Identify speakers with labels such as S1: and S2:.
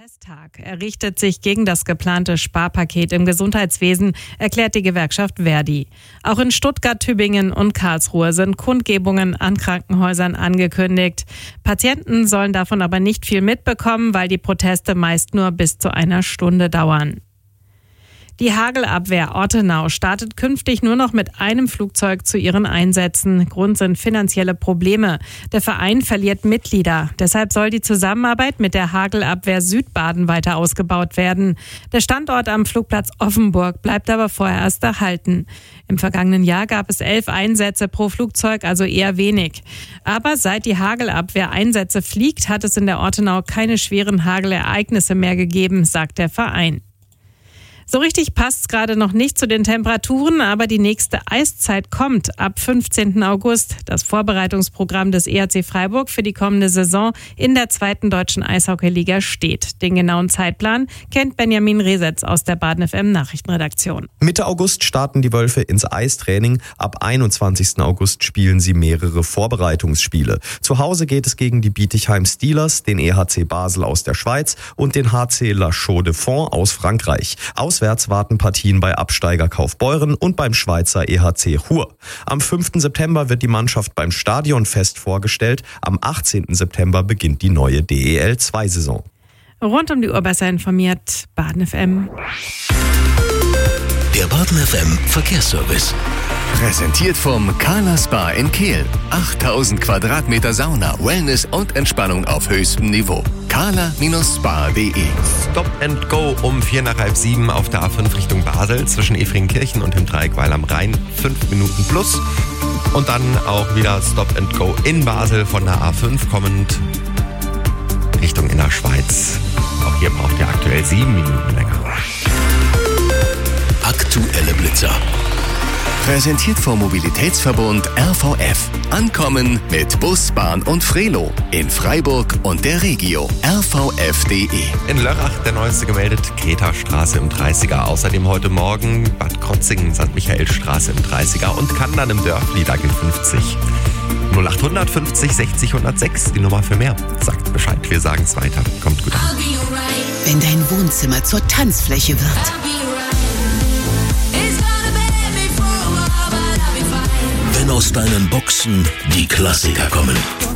S1: Protesttag. Er richtet sich gegen das geplante Sparpaket im Gesundheitswesen, erklärt die Gewerkschaft Verdi. Auch in Stuttgart, Tübingen und Karlsruhe sind Kundgebungen an Krankenhäusern angekündigt. Patienten sollen davon aber nicht viel mitbekommen, weil die Proteste meist nur bis zu einer Stunde dauern. Die Hagelabwehr Ortenau startet künftig nur noch mit einem Flugzeug zu ihren Einsätzen. Grund sind finanzielle Probleme. Der Verein verliert Mitglieder. Deshalb soll die Zusammenarbeit mit der Hagelabwehr Südbaden weiter ausgebaut werden. Der Standort am Flugplatz Offenburg bleibt aber vorerst erhalten. Im vergangenen Jahr gab es 11 Einsätze pro Flugzeug, also eher wenig. Aber seit die Hagelabwehr Einsätze fliegt, hat es in der Ortenau keine schweren Hagelereignisse mehr gegeben, sagt der Verein. So richtig passt's gerade noch nicht zu den Temperaturen, aber die nächste Eiszeit kommt ab 15. August. Das Vorbereitungsprogramm des EHC Freiburg für die kommende Saison in der 2. deutschen Eishockeyliga steht. Den genauen Zeitplan kennt Benjamin Resetz aus der Baden FM Nachrichtenredaktion.
S2: Mitte August starten die Wölfe ins Eistraining. Ab 21. August spielen sie mehrere Vorbereitungsspiele. Zu Hause geht es gegen die Bietigheim Steelers, den EHC Basel aus der Schweiz und den HC La Chaux-de-Fonds aus Frankreich. Auswärts warten Partien bei Absteiger Kaufbeuren und beim Schweizer EHC Chur. Am 5. September wird die Mannschaft beim Stadionfest vorgestellt. Am 18. September beginnt die neue DEL2-Saison.
S1: Rund um die Uhr besser informiert, Baden FM.
S3: Der Baden FM Verkehrsservice. Präsentiert vom Carla Spa in Kehl. 8000 Quadratmeter Sauna, Wellness und Entspannung auf höchstem Niveau. carla-spa.de.
S4: Stop and Go um 6:45 auf der A5 Richtung Basel zwischen Efringkirchen und dem Dreieck Weil am Rhein. 5 Minuten plus. Und dann auch wieder Stop and Go in Basel von der A5 kommend Richtung Innerschweiz. Auch hier braucht ihr aktuell 7 Minuten länger.
S3: Aktuelle Blitzer. Präsentiert vom Mobilitätsverbund RVF. Ankommen mit Bus, Bahn und Frelo. In Freiburg und der Regio. rvf.de.
S4: In Lörrach der neueste gemeldet, Greta-Straße im 30er. Außerdem heute Morgen Bad Krotzingen, St. Michaelstraße im 30er und Kandern im Dörfli, da gilt 50. 0800 50 60 106, die Nummer für mehr. Sagt Bescheid, wir sagen es weiter. Kommt gut an.
S5: Wenn dein Wohnzimmer zur Tanzfläche wird.
S3: Wenn aus deinen Boxen die Klassiker kommen.